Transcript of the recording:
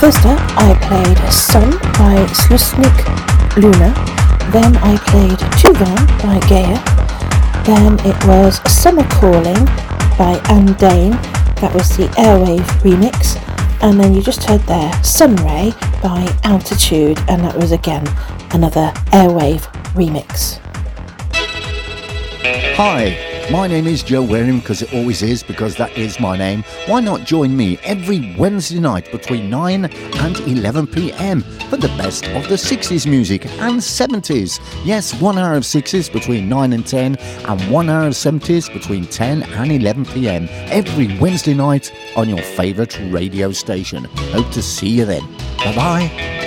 First up, I played Sun by Slusnik Luna. Then I played Tuvan by Gaia. Then it was Summer Calling by Anne Dane. That was the Airwave remix. And then you just heard there Sunray by Altitude, and that was again another Airwave remix. Hi, my name is Joe Waring, because it always is, because that is my name. Why not join me every Wednesday night between 9 and 11 p.m. for the best of the 60s music and 70s. Yes, 1 hour of 60s between 9 and 10 and 1 hour of 70s between 10 and 11 p.m. every Wednesday night on your favourite radio station. Hope to see you then. Bye-bye.